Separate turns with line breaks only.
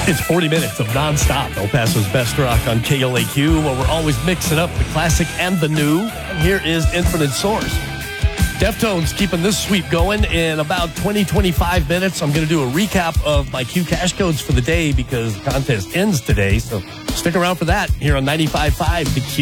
It's 40 minutes of nonstop El Paso's best rock on KLAQ, where we're always mixing up the classic and the new. And here is Infinite Source. Deftones keeping this sweep going. In about 20-25 minutes, I'm going to do a recap of my Q cash codes for the day because the contest ends today. So stick around for that here on 95.5 The Q.